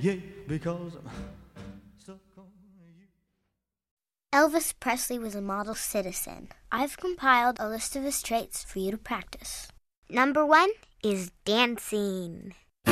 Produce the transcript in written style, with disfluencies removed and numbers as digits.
yeah, because I'm stuck on you. Elvis Presley was a model citizen. I've compiled a list of his traits for you to practice. Number 1 is dancing.